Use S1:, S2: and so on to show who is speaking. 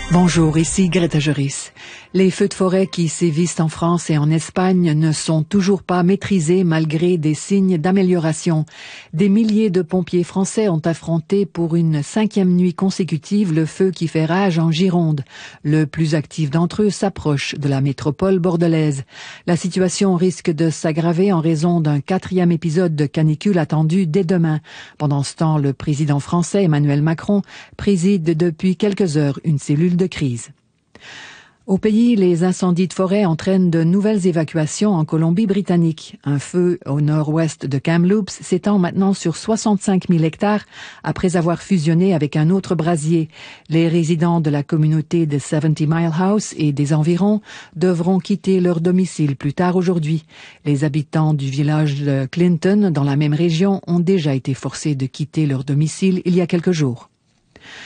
S1: Bonjour, ici Greta Joris. Les feux de forêt qui sévissent en France et en Espagne ne sont toujours pas maîtrisés malgré des signes d'amélioration. Des milliers de pompiers français ont affronté pour une 5e nuit consécutive le feu qui fait rage en Gironde. Le plus actif d'entre eux s'approche de la métropole bordelaise. La situation risque de s'aggraver en raison d'un 4e épisode de canicule attendu dès demain. Pendant ce temps, le président français Emmanuel Macron préside depuis quelques heures une cellule de crise. Au pays, les incendies de forêt entraînent de nouvelles évacuations en Colombie-Britannique. Un feu au nord-ouest de Kamloops s'étend maintenant sur 65 000 hectares après avoir fusionné avec un autre brasier. Les résidents de la communauté de 70 Mile House et des environs devront quitter leur domicile plus tard aujourd'hui. Les habitants du village de Clinton, dans la même région, ont déjà été forcés de quitter leur domicile il y a quelques jours.